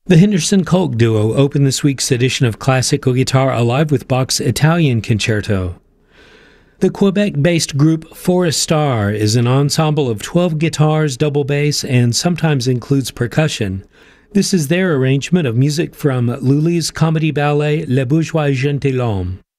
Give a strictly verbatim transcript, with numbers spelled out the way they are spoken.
The Henderson Koch Duo opened this week's edition of Classical Guitar Alive with Bach's Italian Concerto. The Quebec-based group Forest-Star is an ensemble of twelve guitars, double bass, and sometimes includes percussion. This is their arrangement of music from Lully's comedy ballet Le Bourgeois Gentilhomme.